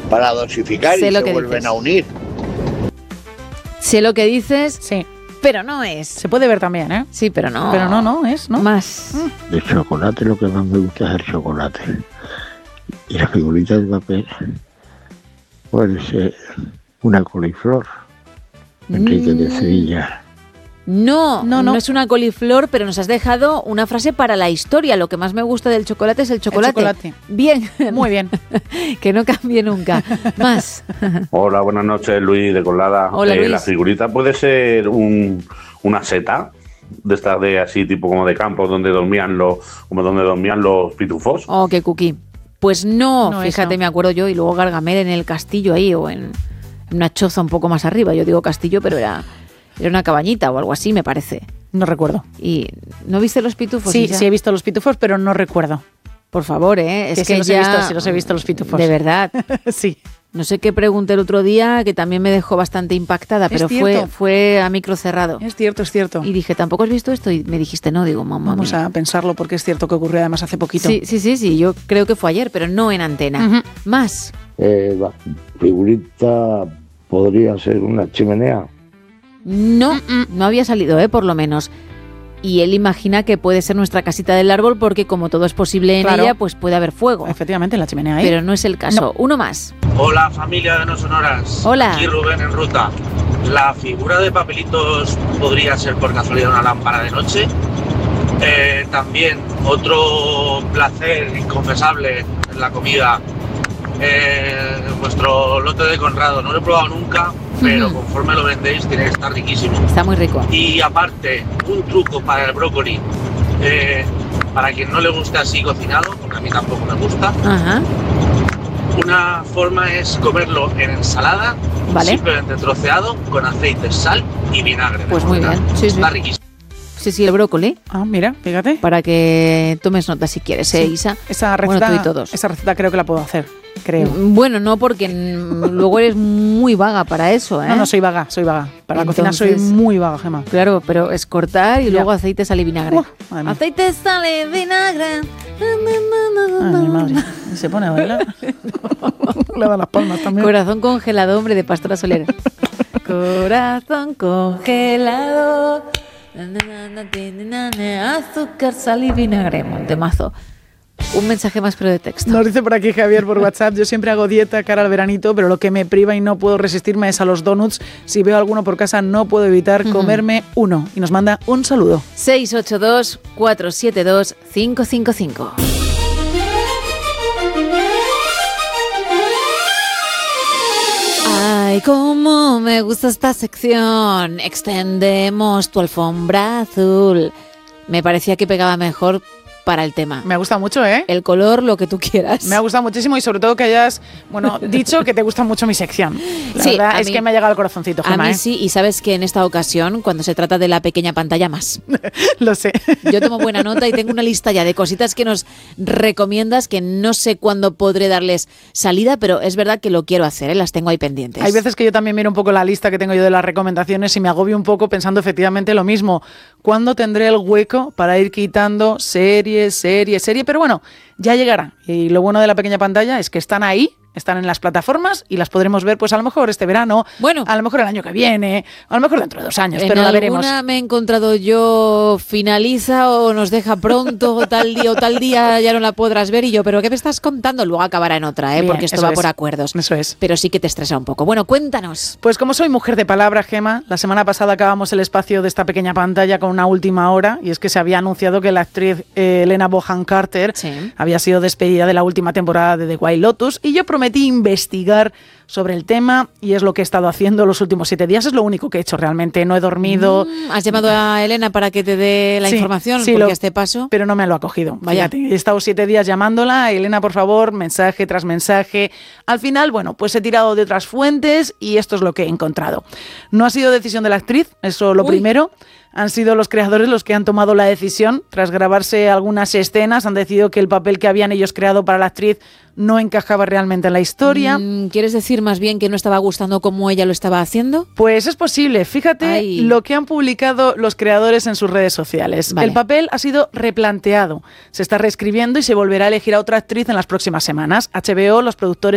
para dosificar Sé y lo se que vuelven dices. a unir. Sé lo que dices, Sí, pero no es. se puede ver también, ¿eh? Sí, pero no. Pero no es, ¿no? Más. De chocolate lo que más me gusta es el chocolate. Y la figurita de papel puede ser una coliflor. Enrique de Sevilla. No es una coliflor, pero nos has dejado una frase para la historia. Lo que más me gusta del chocolate es el chocolate. chocolate. Bien. Muy bien. Que no cambie nunca. Más. Hola, buenas noches, Luis de Colada. Hola, Luis. La figurita puede ser una seta de estas de así tipo como de campo donde dormían los pitufos. Oh, qué cookie. Pues no, No, fíjate, eso. me acuerdo yo, y luego Gargamel en el castillo ahí, o en una choza un poco más arriba. Yo digo castillo, pero era una cabañita o algo así, me parece. No recuerdo. ¿Y no viste los pitufos? Sí, Isa? sí he visto los pitufos, pero no recuerdo. Por favor, es que sí los ya... he visto los pitufos. De verdad. Sí. No sé qué pregunté el otro día, que también me dejó bastante impactada, pero cierto. fue a micro cerrado. Es cierto. Y dije, ¿tampoco has visto esto? Y me dijiste, no, digo, mamá. Vamos a pensarlo porque es cierto que ocurrió además hace poquito. Sí, yo creo que fue ayer, pero no en antena. Ujú. Más. La figurita podría ser una chimenea. No había salido, por lo menos. Y él imagina que puede ser nuestra casita del árbol porque como todo es posible en Claro. ella, pues puede haber fuego. Efectivamente, en la chimenea ahí. Pero no es el caso. Uno más. Hola familia de No Sonoras. Hola. Aquí Rubén en ruta. La figura de papelitos podría ser por casualidad una lámpara de noche. También otro placer inconfesable en la comida. Vuestro lote de Conrado. No lo he probado nunca, pero conforme lo vendéis tiene que estar riquísimo. Está muy rico. Y aparte, un truco para el brócoli. Para quien no le guste así cocinado, porque a mí tampoco me gusta. Ajá. Una forma es comerlo en ensalada, Vale. simplemente troceado, con aceite, sal y vinagre. Pues muy bien. Sí, Está sí. riquísimo. Sí, el brócoli. Ah, mira, fíjate. Para que tomes nota si quieres, Sí. Isa. Esa Bueno, receta, tú y todos. esa receta creo que la puedo hacer, creo. Bueno, no, porque luego eres muy vaga para eso, ¿eh? No, soy vaga. Para la cocina soy Entonces- muy vaga, Gemma. Claro, pero es cortar y Ya. luego aceite, sal y vinagre. Madre mía. Aceite, sal y vinagre. Ay, mi madre. Se pone a bailar. Le da las palmas también. Corazón congelado, hombre, de Pastora Soler. Corazón congelado. Azúcar, sal y vinagre. Montemazo. Un mensaje más, pero de texto. Nos dice por aquí Javier por WhatsApp: yo siempre hago dieta cara al veranito, pero lo que me priva y no puedo resistirme es a los donuts. Si veo alguno por casa no puedo evitar comerme uno. Y nos manda un saludo. 682-472-555. Ay, cómo me gusta esta sección. Extendemos tu alfombra azul. Me parecía que pegaba mejor para el tema. Me gusta mucho, ¿eh? El color, lo que tú quieras. Me ha gustado muchísimo y sobre todo que hayas, dicho que te gusta mucho mi sección. La Sí, verdad a es mí- que me ha llegado al corazoncito, A Gemma, mí ¿eh? sí, y sabes que en esta ocasión, cuando se trata de la pequeña pantalla, más. Lo sé. Yo tomo buena nota y tengo una lista ya de cositas que nos recomiendas que no sé cuándo podré darles salida, pero es verdad que lo quiero hacer, ¿eh? Las tengo ahí pendientes. Hay veces que yo también miro un poco la lista que tengo yo de las recomendaciones y me agobio un poco pensando efectivamente lo mismo. ¿Cuándo tendré el hueco para ir quitando serie? Pero bueno, ya llegará. Y lo bueno de la pequeña pantalla es que están ahí, están en las plataformas y las podremos ver pues a lo mejor este verano, Bueno. a lo mejor el año que viene, a lo mejor dentro de 2 años, En pero la veremos. alguna me he encontrado yo, finaliza o nos deja pronto o tal día ya no la podrás ver y yo, pero ¿qué me estás contando? Luego acabará en otra, Bien, porque esto eso va es. por acuerdos. Eso es. Pero sí que te estresa un poco. Bueno, cuéntanos. Pues como soy mujer de palabra, Gema, la semana pasada acabamos el espacio de esta pequeña pantalla con una última hora y es que se había anunciado que la actriz Helena Bonham Carter Sí. había sido despedida de la última temporada de The White Lotus y yo prometí investigar sobre el tema y es lo que he estado haciendo los últimos 7 días. Es lo único que he hecho realmente. No he dormido. ¿Has llamado a Elena para que te dé la Sí, información? sí, Porque lo- a este paso... Pero no me lo ha cogido. Vaya. Fíjate, he estado 7 días llamándola. Elena, por favor, mensaje tras mensaje. Al final, bueno, pues he tirado de otras fuentes y esto es lo que he encontrado. No ha sido decisión de la actriz, eso lo Uy. primero. Han sido los creadores los que han tomado la decisión. Tras grabarse algunas escenas, han decidido que el papel que habían ellos creado para la actriz no encajaba realmente en la historia. ¿Quieres decir más bien que no estaba gustando como ella lo estaba haciendo? Pues es posible. Fíjate Ay. lo que han publicado los creadores en sus redes sociales. Vale. El papel ha sido replanteado. Se está reescribiendo y se volverá a elegir a otra actriz en las próximas semanas. HBO, los productores